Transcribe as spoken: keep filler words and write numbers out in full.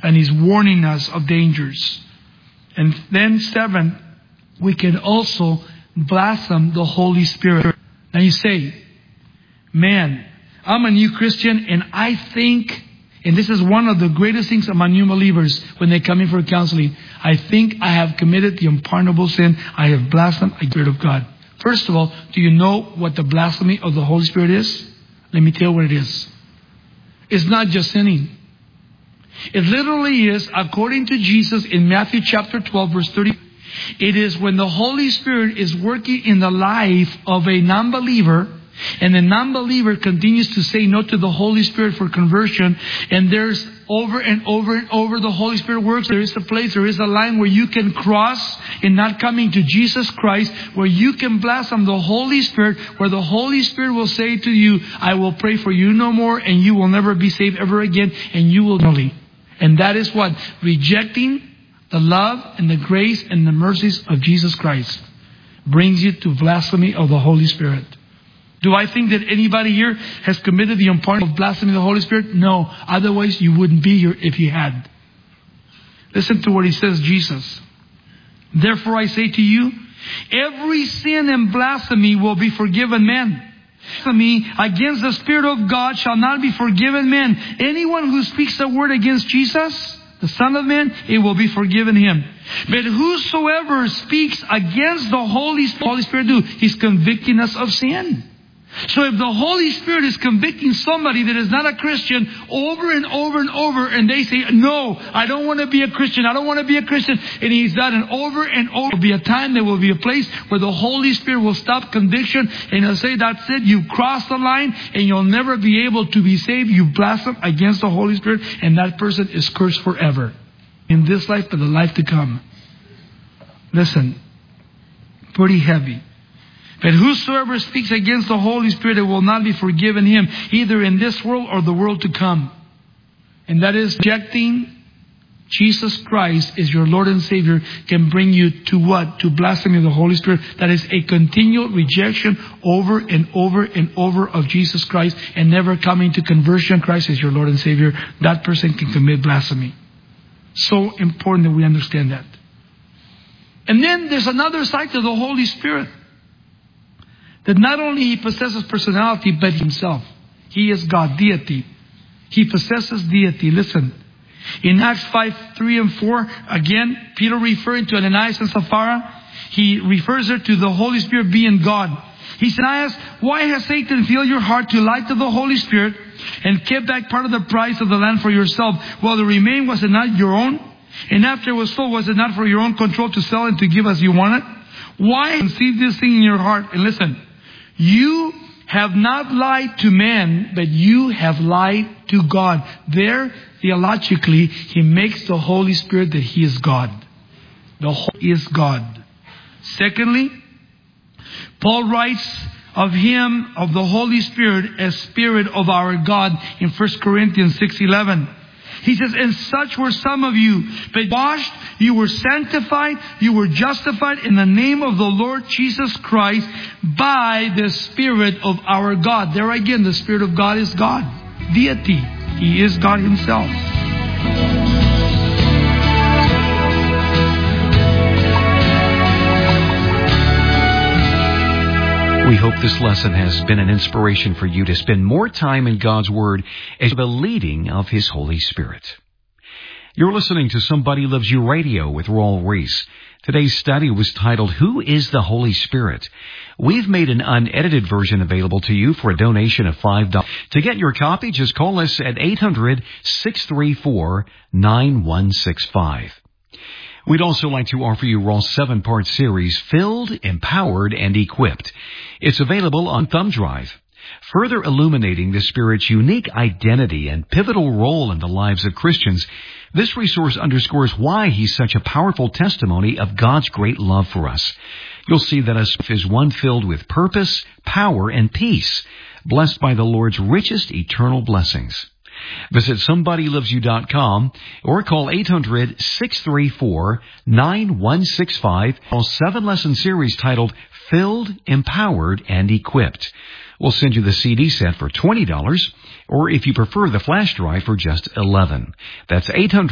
And He's warning us of dangers. And then seven, we can also blaspheme the Holy Spirit. Now you say, man, I'm a new Christian and I think, and this is one of the greatest things among new believers when they come in for counseling, I think I have committed the unpardonable sin. I have blasphemed the Spirit of God. First of all, do you know what the blasphemy of the Holy Spirit is? Let me tell you what it is. It's not just sinning. It literally is, according to Jesus in Matthew chapter twelve, verse thirty, it is when the Holy Spirit is working in the life of a non-believer, and the non-believer continues to say no to the Holy Spirit for conversion, and there's over and over and over the Holy Spirit works. There is a place, there is a line where you can cross in not coming to Jesus Christ, where you can blaspheme the Holy Spirit, where the Holy Spirit will say to you, I will pray for you no more, and you will never be saved ever again, and you will only. And that is what? Rejecting the love and the grace and the mercies of Jesus Christ brings you to blasphemy of the Holy Spirit. Do I think that anybody here has committed the unpardonable of blasphemy of the Holy Spirit? No. Otherwise, you wouldn't be here if you had. Listen to what He says, Jesus. Therefore I say to you, every sin and blasphemy will be forgiven men. Blasphemy against the Spirit of God shall not be forgiven men. Anyone who speaks a word against Jesus, the Son of Man, it will be forgiven him. But whosoever speaks against the Holy Spirit, Holy Spirit do, He's convicting us of sin. So if the Holy Spirit is convicting somebody that is not a Christian over and over and over, and they say, no, I don't want to be a Christian, I don't want to be a Christian, and he's done it over and over, there will be a time, there will be a place where the Holy Spirit will stop conviction, and He'll say, that's it, you've crossed the line, and you'll never be able to be saved. You blaspheme against the Holy Spirit, and that person is cursed forever. In this life, but the life to come. Listen, pretty heavy. But whosoever speaks against the Holy Spirit, it will not be forgiven him, either in this world or the world to come. And that is, rejecting Jesus Christ as your Lord and Savior can bring you to what? To blasphemy of the Holy Spirit. That is a continual rejection over and over and over of Jesus Christ, and never coming to conversion. Christ as your Lord and Savior. That person can commit blasphemy. So important that we understand that. And then there's another side to the Holy Spirit. That not only He possesses personality, but Himself. He is God, deity. He possesses deity. Listen. In Acts five, three and four, again, Peter referring to Ananias and Sapphira, he refers her to the Holy Spirit being God. He said, Ananias, why has Satan filled your heart to lie to the Holy Spirit and kept back part of the price of the land for yourself, while the remain was it not your own? And after it was sold, was it not for your own control to sell and to give as you wanted? Why conceive this thing in your heart? And listen, you have not lied to man, but you have lied to God. There, theologically, he makes the Holy Spirit that He is God. The Holy is God. Secondly, Paul writes of Him, of the Holy Spirit, as Spirit of our God in First Corinthians six eleven. He says, and such were some of you, but washed, you were sanctified, you were justified in the name of the Lord Jesus Christ by the Spirit of our God. There again, the Spirit of God is God. Deity. He is God Himself. We hope this lesson has been an inspiration for you to spend more time in God's Word as the leading of His Holy Spirit. You're listening to Somebody Loves You Radio with Raul Reese. Today's study was titled, Who is the Holy Spirit? We've made an unedited version available to you for a donation of five dollars. To get your copy, just call us at eight hundred, six three four, nine one six five. We'd also like to offer you Raw's seven-part series, Filled, Empowered, and Equipped. It's available on thumb drive. Further illuminating the Spirit's unique identity and pivotal role in the lives of Christians, this resource underscores why He's such a powerful testimony of God's great love for us. You'll see that us is one filled with purpose, power, and peace, blessed by the Lord's richest eternal blessings. Visit somebody loves you dot com or call eight hundred, six three four, nine one six five. A seven-lesson series titled Filled, Empowered, and Equipped. We'll send you the C D set for twenty dollars, or if you prefer, the flash drive for just eleven dollars. That's eight hundred.